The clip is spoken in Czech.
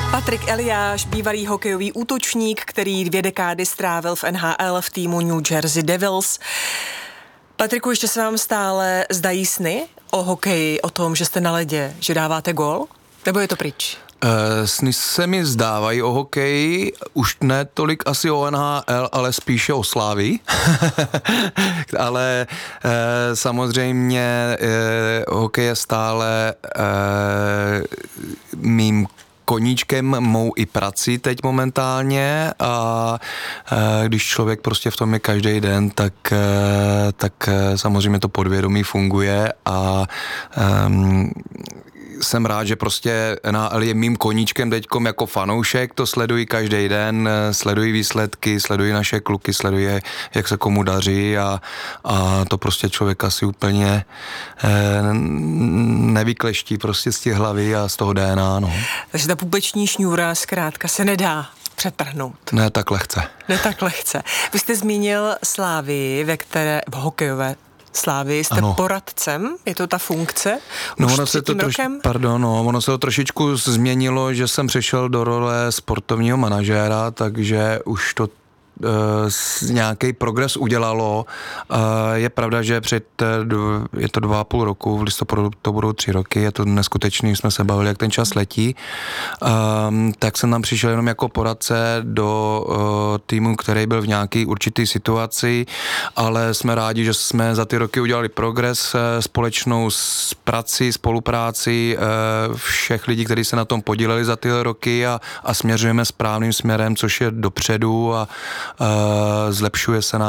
Patrik Eliáš, bývalý hokejový útočník, který 2 dekády strávil v NHL v týmu New Jersey Devils. Patriku, ještě se vám stále zdají sny o hokeji, o tom, že jste na ledě, že dáváte gól? Nebo je to pryč? Sny se mi zdávají o hokeji, už ne tolik asi o NHL, ale spíše o Slávii. Ale samozřejmě hokej je stále mým koníčkem, mou i prací teď momentálně a když člověk prostě v tom je každý den, tak samozřejmě to podvědomí funguje a jsem rád, že prostě NHL je mým koníčkem teďkom jako fanoušek, to sleduji každý den, sleduji výsledky, sleduji naše kluky, sleduji, jak se komu daří a to prostě člověk asi úplně nevykleští prostě z těch hlavy a z toho DNA, no. Takže ta pupeční šňůra zkrátka se nedá přetrhnout. Ne tak lehce. Ne tak lehce. Vy jste zmínil Slávii, ve které v hokejové Slávii jste ano. Poradcem, je to ta funkce? No ono se to trošičku změnilo, že jsem přešel do role sportovního manažéra, takže už to nějaký progres udělalo. Je pravda, že je to 2,5 roku, v listopadu to budou 3 roky, je to neskutečný, jsme se bavili, jak ten čas letí. Tak jsem tam přišel jenom jako poradce do týmu, který byl v nějaký určitý situaci, ale jsme rádi, že jsme za ty roky udělali progres, společnou spolupráci všech lidí, kteří se na tom podíleli za ty roky a směřujeme správným směrem, což je dopředu a zlepšuje se nám